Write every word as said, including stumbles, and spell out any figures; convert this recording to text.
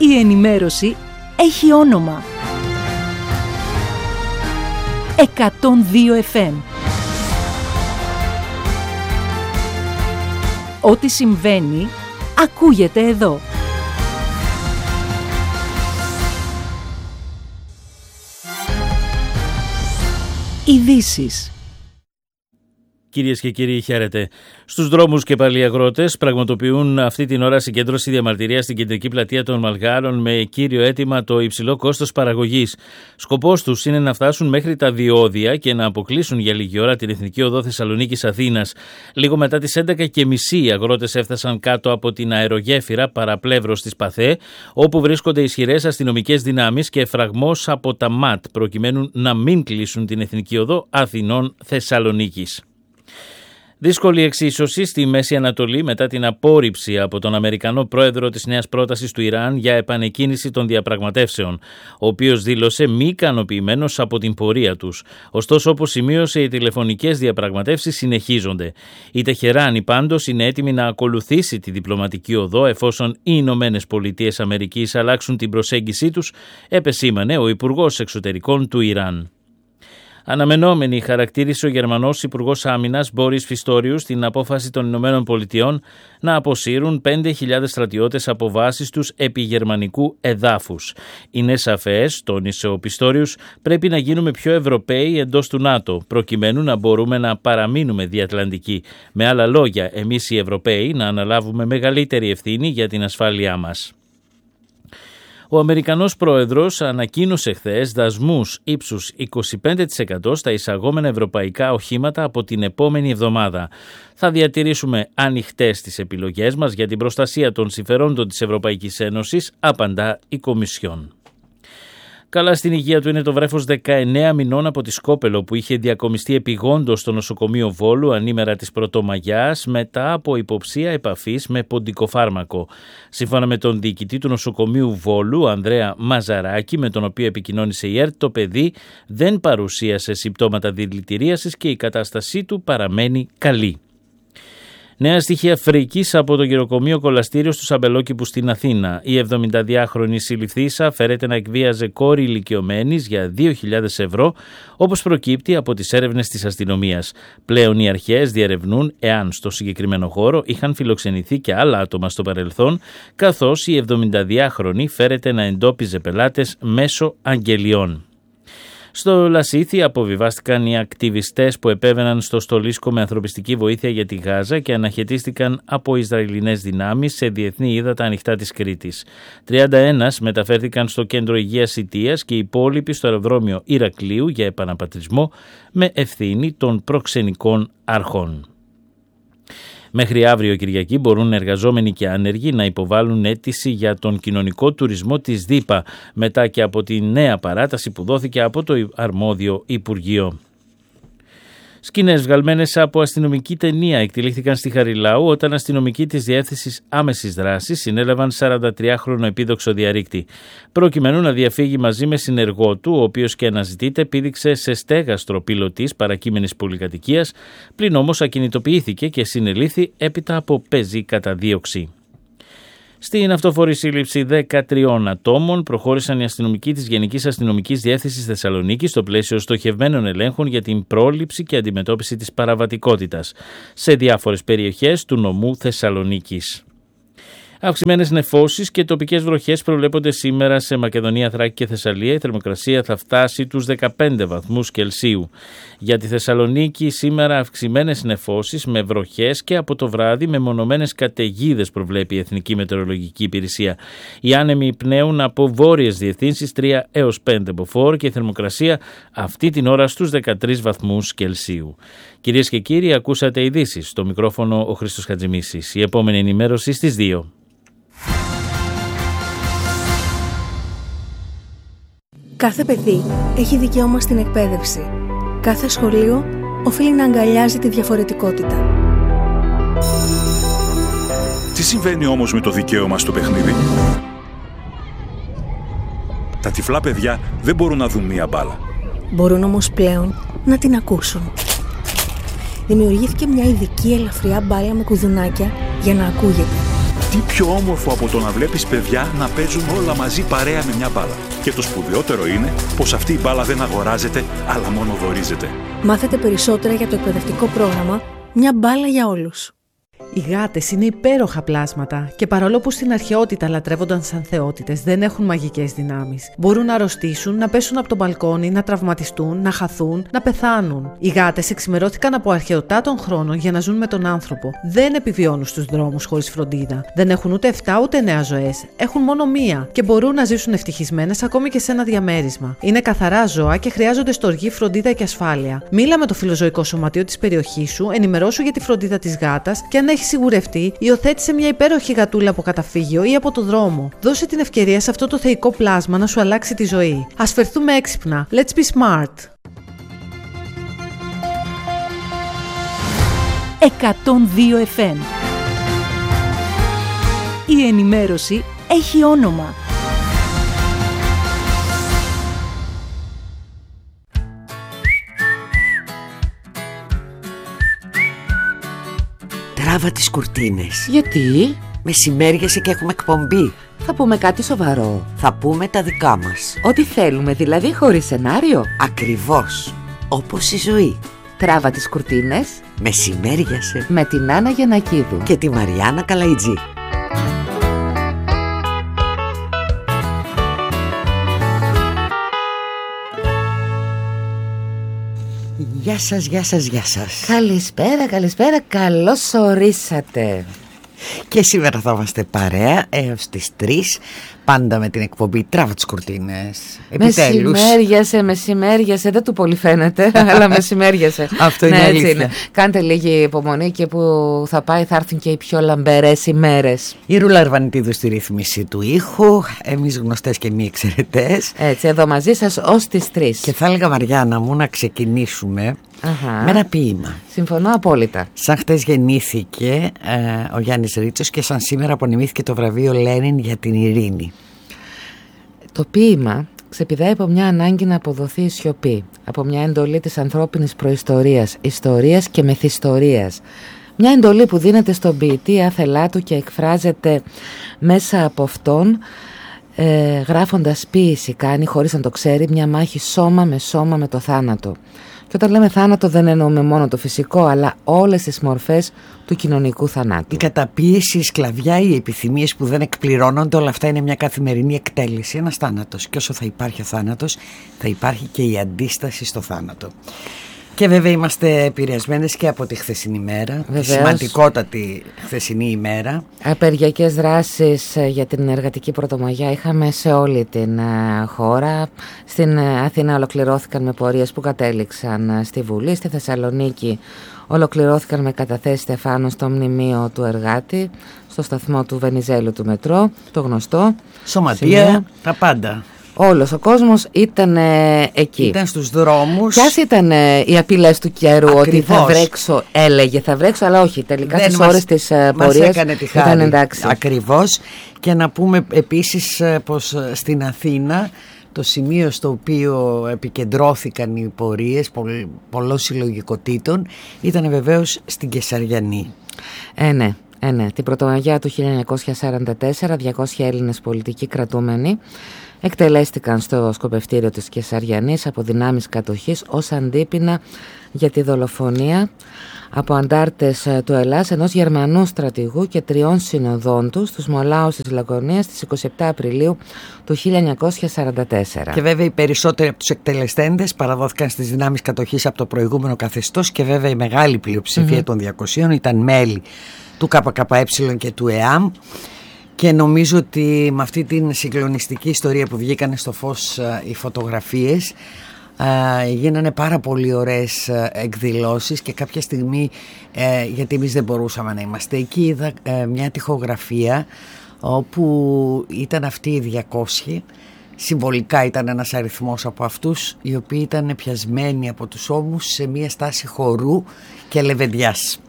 Η ενημέρωση έχει όνομα. εκατόν δύο εφ εμ. Ό,τι συμβαίνει, ακούγεται εδώ. Ειδήσεις. Κυρίες και κύριοι, χαίρετε. Στους δρόμους και πάλι οι αγρότες πραγματοποιούν αυτή την ώρα συγκέντρωση διαμαρτυρίας στην κεντρική πλατεία των Μαλγάρων με κύριο αίτημα το υψηλό κόστος παραγωγής. Σκοπός τους είναι να φτάσουν μέχρι τα διόδια και να αποκλείσουν για λίγη ώρα την Εθνική Οδό Θεσσαλονίκης Αθήνας. Λίγο μετά τις έντεκα και μισή οι αγρότες έφτασαν κάτω από την αερογέφυρα παραπλεύρος της ΠΑΘΕ, όπου βρίσκονται ισχυρές αστυνομικές δυνάμεις και φραγμός από τα ΜΑΤ, προκειμένου να μην κλείσουν την Εθνική Οδό Αθηνών Θεσσαλονίκης. Δύσκολη εξίσωση στη Μέση Ανατολή μετά την απόρριψη από τον Αμερικανό πρόεδρο της νέας πρότασης του Ιράν για επανεκκίνηση των διαπραγματεύσεων, ο οποίος δήλωσε μη ικανοποιημένος από την πορεία τους. Ωστόσο, όπως σημείωσε, οι τηλεφωνικές διαπραγματεύσεις συνεχίζονται. Η Τεχεράνη πάντως είναι έτοιμη να ακολουθήσει τη διπλωματική οδό εφόσον οι Ηνωμένες Πολιτείες Αμερικής αλλάξουν την προσέγγιση τους, επεσήμανε ο Υπουργός Εξωτερικών του Ιράν. Αναμενόμενη χαρακτήρισε ο Γερμανός Υπουργός Άμυνας Μπόρις Φιστόριους την απόφαση των Ηνωμένων Πολιτειών να αποσύρουν πέντε χιλιάδες στρατιώτες από βάσεις τους επί γερμανικού εδάφους. Είναι σαφές, τόνισε ο Πιστόριους, πρέπει να γίνουμε πιο Ευρωπαίοι εντός του ΝΑΤΟ, προκειμένου να μπορούμε να παραμείνουμε διατλαντικοί. Με άλλα λόγια, εμείς οι Ευρωπαίοι να αναλάβουμε μεγαλύτερη ευθύνη για την ασφάλειά μας. Ο Αμερικανός πρόεδρος ανακοίνωσε χθες δασμούς ύψους είκοσι πέντε τοις εκατό στα εισαγόμενα ευρωπαϊκά οχήματα από την επόμενη εβδομάδα. Θα διατηρήσουμε ανοιχτές τις επιλογές μας για την προστασία των συμφερόντων της Ευρωπαϊκής Ένωσης, απαντά η Κομισιόν. Καλά στην υγεία του είναι το βρέφος δεκαεννέα μηνών από τη Σκόπελο που είχε διακομιστεί επειγόντως στο νοσοκομείο Βόλου ανήμερα της Πρωτομαγιάς μετά από υποψία επαφής με ποντικοφάρμακο. Σύμφωνα με τον διοικητή του νοσοκομείου Βόλου, Ανδρέα Μαζαράκη, με τον οποίο επικοινώνησε η ΕΡΤ, το παιδί δεν παρουσίασε συμπτώματα δηλητηρίασης και η κατάστασή του παραμένει καλή. Νέα στοιχεία φρίκης από το γεροκομείο Κολαστήριο του Σαμπελόκηπου στην Αθήνα. Η εβδομηνταδυάχρονη συλληφθήσα φέρεται να εκβίαζε κόρη ηλικιωμένης για δύο χιλιάδες ευρώ, όπως προκύπτει από τις έρευνες της αστυνομίας. Πλέον οι αρχές διερευνούν εάν στο συγκεκριμένο χώρο είχαν φιλοξενηθεί και άλλα άτομα στο παρελθόν, καθώς η εβδομηνταδυάχρονη φέρεται να εντόπιζε πελάτες μέσω αγγελιών. Στο Λασίθι αποβιβάστηκαν οι ακτιβιστές που επέβαιναν στο στολίσκο με ανθρωπιστική βοήθεια για τη Γάζα και αναχαιτίστηκαν από Ισραηλινές δυνάμεις σε διεθνή ύδατα ανοιχτά της Κρήτης. τριάντα ένα μεταφέρθηκαν στο κέντρο υγείας Σιτίας και οι υπόλοιποι στο αεροδρόμιο Ηρακλείου για επαναπατρισμό με ευθύνη των προξενικών αρχών. Μέχρι αύριο Κυριακή μπορούν εργαζόμενοι και άνεργοι να υποβάλουν αίτηση για τον κοινωνικό τουρισμό της ΔΥΠΑ μετά και από τη νέα παράταση που δόθηκε από το αρμόδιο Υπουργείο. Σκηνές βγαλμένες από αστυνομική ταινία εκτελήθηκαν στη Χαριλάου όταν αστυνομικοί της Διεύθυνσης Άμεσης Δράσης συνέλαβαν σαραντατριάχρονο επίδοξο διαρρήκτη. Προκειμένου να διαφύγει μαζί με συνεργό του, ο οποίος και αναζητείται, πήδηξε σε στέγαστρο πιλωτής παρακείμενης πολυκατοικίας, πλην όμως ακινητοποιήθηκε και συνελήφθη έπειτα από πεζή καταδίωξη. Στην αυτοφόρη σύλληψη δεκατριών ατόμων προχώρησαν οι αστυνομικοί της Γενικής Αστυνομικής Διεύθυνσης Θεσσαλονίκης στο πλαίσιο στοχευμένων ελέγχων για την πρόληψη και αντιμετώπιση της παραβατικότητας σε διάφορες περιοχές του νομού Θεσσαλονίκης. Αυξημένες νεφώσεις και τοπικές βροχές προβλέπονται σήμερα σε Μακεδονία, Θράκη και Θεσσαλία. Η θερμοκρασία θα φτάσει τους δεκαπέντε βαθμούς Κελσίου. Για τη Θεσσαλονίκη σήμερα αυξημένες νεφώσεις με βροχές και από το βράδυ με μονομένες καταιγίδες προβλέπει η Εθνική Μετεωρολογική Υπηρεσία. Οι άνεμοι πνέουν από βόρειες διευθύνσεις τρία έως πέντε μποφόρ και η θερμοκρασία αυτή την ώρα στους δεκατρείς βαθμούς Κελσίου. Κυρίες και κύριοι, ακούσατε ειδήσεις. Στο μικρόφωνο ο Χρήστος Χατζημίσης. Η επόμενη ενημέρωση στις δύο. Κάθε παιδί έχει δικαίωμα στην εκπαίδευση. Κάθε σχολείο οφείλει να αγκαλιάζει τη διαφορετικότητα. Τι συμβαίνει όμως με το δικαίωμα στο παιχνίδι? Τα τυφλά παιδιά δεν μπορούν να δουν μία μπάλα. Μπορούν όμως πλέον να την ακούσουν. Δημιουργήθηκε μια ειδική ελαφριά μπάλα με κουδουνάκια για να ακούγεται. Τι πιο όμορφο από το να βλέπεις παιδιά να παίζουν όλα μαζί παρέα με μια μπάλα. Και το σπουδαιότερο είναι πως αυτή η μπάλα δεν αγοράζεται, αλλά μόνο δωρίζεται. Μάθετε περισσότερα για το εκπαιδευτικό πρόγραμμα «Μια μπάλα για όλους». Οι γάτες είναι υπέροχα πλάσματα και παρόλο που στην αρχαιότητα λατρεύονταν σαν θεότητες, δεν έχουν μαγικές δυνάμεις. Μπορούν να αρρωστήσουν, να πέσουν από το μπαλκόνι, να τραυματιστούν, να χαθούν, να πεθάνουν. Οι γάτες εξημερώθηκαν από αρχαιοτά των χρόνων για να ζουν με τον άνθρωπο. Δεν επιβιώνουν στους δρόμους χωρίς φροντίδα. Δεν έχουν ούτε εφτά ούτε εννέα ζωές. Έχουν μόνο μία και μπορούν να ζήσουν ευτυχισμένες ακόμη και σε ένα διαμέρισμα. Είναι καθαρά ζώα και χρειάζονται στοργή, φροντίδα και ασφάλεια. Μίλα με το φιλοζωικό σωματείο της περιοχής σου, ενημερώσου για τη φροντίδα της γάτας και αν έχει σιγουρευτεί, υιοθέτησε μια υπέροχη γατούλα από καταφύγιο ή από το δρόμο. Δώσε την ευκαιρία σε αυτό το θεϊκό πλάσμα να σου αλλάξει τη ζωή. Ας φερθούμε έξυπνα. Let's be smart. εκατόν δύο εφ εμ. Η ενημέρωση έχει όνομα. Τράβα τις κουρτίνες. Γιατί? Μεσημέριασε και έχουμε εκπομπή. Θα πούμε κάτι σοβαρό. Θα πούμε τα δικά μας. Ό,τι θέλουμε, δηλαδή χωρίς σενάριο. Ακριβώς. Όπως η ζωή. Τράβα τις κουρτίνες. Μεσημέριασε. Με την Άννα Γιαννακίδου Και τη Μαριάννα Καλαϊτζή. Γεια σας, γεια σας, γεια σας. Καλησπέρα, καλησπέρα, καλώς ορίσατε. Και σήμερα θα είμαστε παρέα έως τις τρεις, πάντα με την εκπομπή Τράβα τις κουρτίνες. Επιτέλους. Μεσημέριασε, μεσημέριασε, δεν του πολύ φαίνεται, αλλά μεσημέριασε. Αυτό είναι ναι, αλήθεια. Έτσι είναι. Κάντε λίγη υπομονή και που θα πάει θα έρθουν και οι πιο λαμπερές ημέρες. Η Ρούλα Αρβανιτίδου στη ρύθμιση του ήχου, εμείς γνωστές και μη εξαιρετές. Έτσι, εδώ μαζί σας ως τις τρεις. Και θα έλεγα, Μαριάννα μου, να ξεκινήσουμε Αχα. με ένα ποίημα. Συμφωνώ απόλυτα. Σαν χτες γεννήθηκε ε, ο Γιάννης Ρίτσος και σαν σήμερα απονημήθηκε το βραβείο Λένιν για την ειρήνη. Το ποίημα ξεπηδάει από μια ανάγκη να αποδοθεί η σιωπή, από μια εντολή της ανθρώπινης προϊστορίας, ιστορίας και μεθυστορίας. Μια εντολή που δίνεται στον ποιητή άθελά του και εκφράζεται μέσα από αυτόν, ε, γράφοντας ποίηση κάνει χωρίς να το ξέρει μια μάχη σώμα με σώμα με το θάνατο. Και όταν λέμε θάνατο δεν εννοούμε μόνο το φυσικό, αλλά όλες τις μορφές του κοινωνικού θανάτου. Η καταπίεση, η σκλαβιά, οι επιθυμίες που δεν εκπληρώνονται, όλα αυτά είναι μια καθημερινή εκτέλεση, ένας θάνατος. Και όσο θα υπάρχει ο θάνατος, θα υπάρχει και η αντίσταση στο θάνατο. Και βέβαια είμαστε επηρεασμένες και από τη χθεσινή μέρα, τη σημαντικότατη χθεσινή ημέρα. Απεργιακές δράσεις για την εργατική πρωτομαγιά είχαμε σε όλη την χώρα. Στην Αθήνα ολοκληρώθηκαν με πορείες που κατέληξαν στη Βουλή. Στη Θεσσαλονίκη ολοκληρώθηκαν με καταθέσεις Στεφάνου στο μνημείο του εργάτη, στο σταθμό του Βενιζέλου του μετρό, το γνωστό. Σωματεία, σημείο. Τα πάντα. Όλος ο κόσμος ήταν ε, εκεί. Ήταν στους δρόμους. Ποιες ήταν ε, οι απειλές του καιρού? Ακριβώς. Ότι θα βρέξω, έλεγε θα βρέξω, αλλά όχι. Τελικά στις μας, ώρες της ε, πορείας ήταν εντάξει. Ακριβώς. Και να πούμε επίσης ε, πως στην Αθήνα το σημείο στο οποίο επικεντρώθηκαν οι πορείες πολλ, πολλών συλλογικοτήτων ήταν βεβαίως στην Κεσαριανή. Ε, ναι. Ε, ναι. Την Πρωτομαγιά του χίλια εννιακόσια σαράντα τέσσερα διακόσιοι Έλληνες πολιτικοί κρατούμενοι εκτελέστηκαν στο σκοπευτήριο της Κεσαριανής από δυνάμεις κατοχής ως αντίπεινα για τη δολοφονία από αντάρτες του Ελλάς ενός Γερμανού στρατηγού και τριών συνοδών του στους Μολάους της Λακωνίας στις είκοσι επτά Απριλίου του χίλια εννιακόσια σαράντα τέσσερα. Και βέβαια οι περισσότεροι από τους εκτελεστέντες παραδόθηκαν στις δυνάμεις κατοχής από το προηγούμενο καθεστώς και βέβαια η μεγάλη πλειοψηφία mm-hmm. των διακοσίων ήταν μέλη του ΚΚΕ και του ΕΑΜ. Και νομίζω ότι με αυτή την συγκλονιστική ιστορία που βγήκανε στο φως οι φωτογραφίες γίνανε πάρα πολύ ωραίες εκδηλώσεις και κάποια στιγμή, γιατί εμείς δεν μπορούσαμε να είμαστε εκεί, είδα μια τοιχογραφία όπου ήταν αυτοί οι διακόσιοι. Συμβολικά ήταν ένας αριθμός από αυτούς οι οποίοι ήταν πιασμένοι από τους ώμους σε μια στάση χορού και λεβεντιάς.